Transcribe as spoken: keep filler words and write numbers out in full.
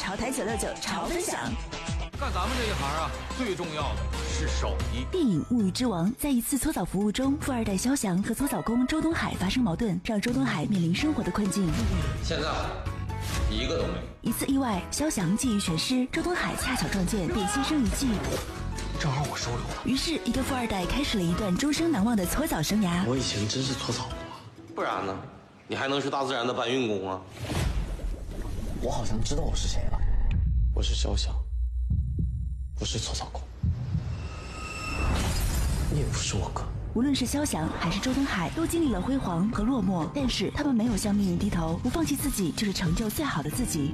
潮台九六九潮分享。 干咱们这一行啊，最重要的是手艺。 电影《物欲之王》在一次搓澡服务中，富二代肖翔和搓澡工周东海发生矛盾，让周东海面临生活的困境。 现在一个都没有。 一次意外，肖翔觊觎全尸，周东海恰巧撞见，便牺牲一计。 正好我收留了。 于是，一个富二代开始了一段终生难忘的搓澡生涯。 我以前真是搓澡过，不然呢？你还能是大自然的搬运工啊？我好像知道我是谁了，我是肖翔，不是搓澡工，你也不是我哥。 无论是肖翔还是周东海，都经历了辉煌和落寞，但是他们没有向命运低头，不放弃自己，就是成就最好的自己。